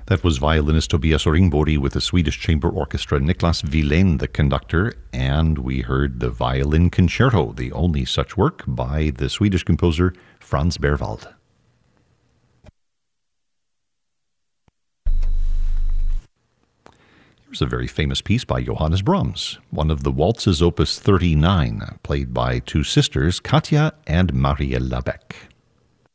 That was violinist Tobias Ringbori with the Swedish Chamber Orchestra, Niklas Wilén, the conductor, and we heard the Violin Concerto, the only such work by the Swedish composer Franz Berwald. Here's a very famous piece by Johannes Brahms, one of the waltzes opus 39, played by two sisters, Katja and Mariella Beck.